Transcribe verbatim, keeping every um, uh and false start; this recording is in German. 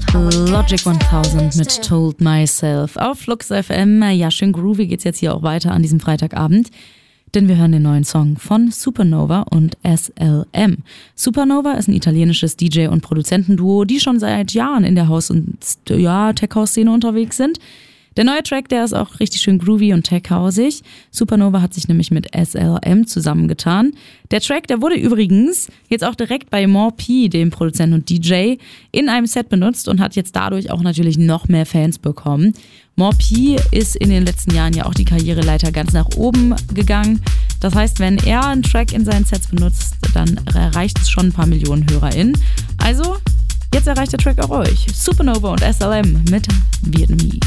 Logic tausend mit Told Myself auf Flux F M. Ja, schön groovy geht's jetzt hier auch weiter an diesem Freitagabend, denn wir hören den neuen Song von Supernova und S L M. Supernova ist ein italienisches D J- und Produzentenduo, die schon seit Jahren in der House- und ja, Tech-House-Szene unterwegs sind. Der neue Track, der ist auch richtig schön groovy und tech-hausig. Supernova hat sich nämlich mit S L M zusammengetan. Der Track, der wurde übrigens jetzt auch direkt bei More P, dem Produzenten und D J, in einem Set benutzt und hat jetzt dadurch auch natürlich noch mehr Fans bekommen. More P ist in den letzten Jahren ja auch die Karriereleiter ganz nach oben gegangen. Das heißt, wenn er einen Track in seinen Sets benutzt, dann erreicht es schon ein paar Millionen HörerInnen. Also, jetzt erreicht der Track auch euch. Supernova und S L M mit Vietnamese.